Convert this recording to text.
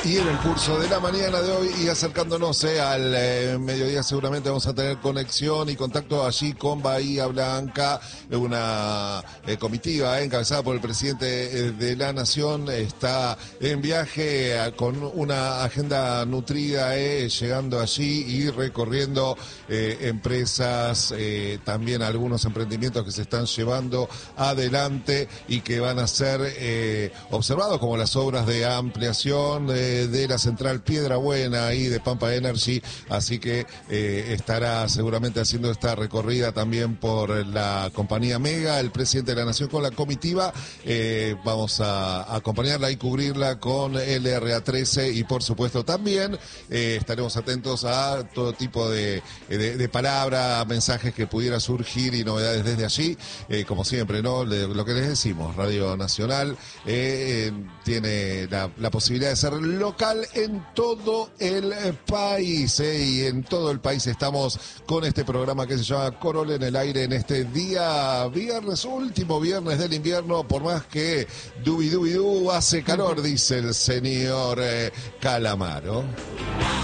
Y en el curso de la mañana de hoy y acercándonos al mediodía seguramente vamos a tener conexión y contacto allí con Bahía Blanca, una comitiva encabezada por el presidente de la Nación, está en viaje con una agenda nutrida, llegando allí y recorriendo empresas, también algunos emprendimientos que se están llevando adelante y que van a ser observados, como las obras de ampliación de la central Piedra Buena y de Pampa Energy, así que estará seguramente haciendo esta recorrida también por la compañía Mega, el presidente de la Nación con la comitiva. Vamos a acompañarla y cubrirla con LRA13 y por supuesto también estaremos atentos a todo tipo de palabras, mensajes que pudiera surgir y novedades desde allí, como siempre, ¿no? Lo que les decimos, Radio Nacional tiene la posibilidad de ser local en todo el país, y en todo el país estamos con este programa que se llama Corol en el aire en este día viernes, último viernes del invierno, por más que dubi hace calor, dice el señor Calamaro.